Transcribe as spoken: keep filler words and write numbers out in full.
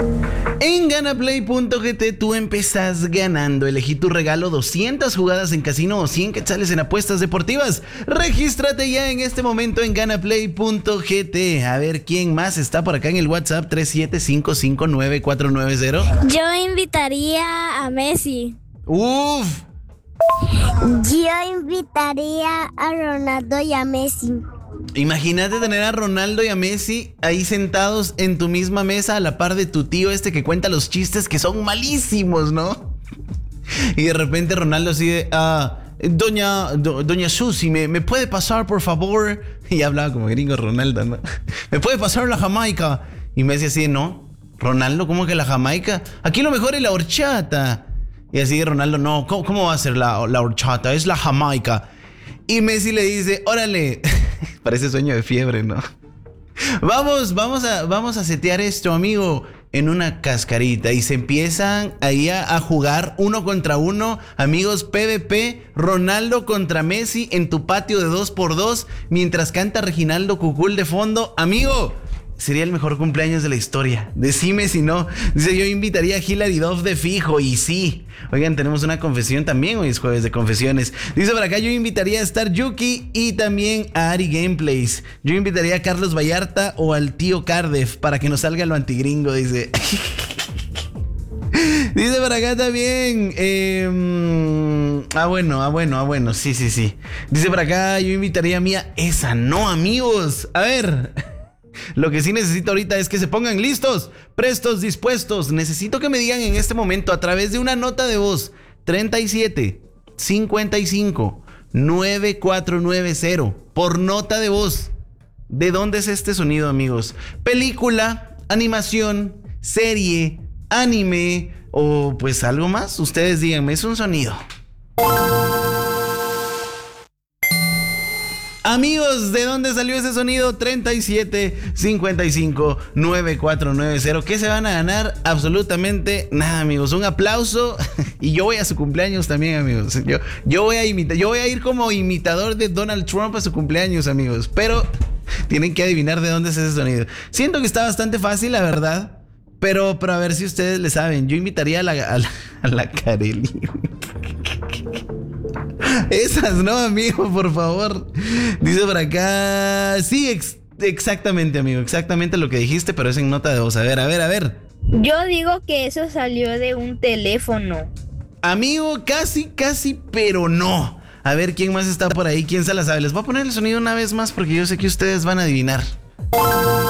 En Ganaplay punto g t tú empezás ganando. Elegí tu regalo: doscientas jugadas en casino o cien quetzales en apuestas deportivas. Regístrate ya en este momento en Ganaplay punto g t. A ver quién más está por acá en el WhatsApp tres siete cinco cinco nueve cuatro nueve cero. Yo invitaría a Messi. Uf. Yo invitaría a Ronaldo y a Messi. Imagínate tener a Ronaldo y a Messi ahí sentados en tu misma mesa a la par de tu tío este que cuenta los chistes que son malísimos, ¿no? Y de repente Ronaldo así de, ah, doña, do, doña Susi, ¿me, ¿me puede pasar por favor? Y hablaba como gringo Ronaldo, ¿no? ¿Me puede pasar la Jamaica? Y Messi así de, no, Ronaldo, ¿cómo que la Jamaica? Aquí lo mejor es la horchata. Y así de Ronaldo, no, ¿cómo, cómo va a ser la, la horchata? Es la Jamaica. Y Messi le dice, órale, parece sueño de fiebre, ¿no? Vamos, vamos a, vamos a setear esto, amigo, en una cascarita. Y se empiezan ahí a, a jugar uno contra uno. Amigos, P V P, Ronaldo contra Messi en tu patio de dos por dos, mientras canta Reginaldo Cucul de fondo. Amigo, sería el mejor cumpleaños de la historia. Decime si no. Dice, yo invitaría a Hilary Duff de fijo. Y sí. Oigan, tenemos una confesión también. Hoy es jueves de confesiones. Dice por acá, yo invitaría a Star Yuki y también a Ari Gameplays. Yo invitaría a Carlos Vallarta o al tío Cardef para que nos salga lo antigringo, dice. Dice por acá también. Eh, ah, bueno, ah, bueno, ah, bueno. Sí, sí, sí. Dice por acá, yo invitaría a Mía. Esa no, amigos. A ver. Lo que sí necesito ahorita es que se pongan listos, prestos, dispuestos. Necesito que me digan en este momento a través de una nota de voz treinta y siete cincuenta y cinco nueve cuatro nueve cero por nota de voz. ¿De dónde es este sonido, amigos? Película, animación, serie, anime o pues algo más. Ustedes díganme, es un sonido. Amigos, ¿de dónde salió ese sonido? treinta y siete cincuenta y cinco nueve cuatro nueve cero. ¿Qué se van a ganar? Absolutamente nada, amigos. Un aplauso. Y yo voy a su cumpleaños también, amigos. Yo, yo, voy a imitar, yo voy a ir como imitador de Donald Trump a su cumpleaños, amigos. Pero tienen que adivinar de dónde es ese sonido. Siento que está bastante fácil, la verdad. Pero, pero a ver si ustedes le saben. Yo invitaría a la, a la, a la Carelli. Esas no, amigo, por favor. Dice por acá. Sí, ex- exactamente, amigo. Exactamente lo que dijiste, pero es en nota de voz. A ver, a ver, a ver. Yo digo que eso salió de un teléfono. Amigo, casi, casi, pero no. A ver quién más está por ahí, quién se la sabe. Les voy a poner el sonido una vez más porque yo sé que ustedes van a adivinar.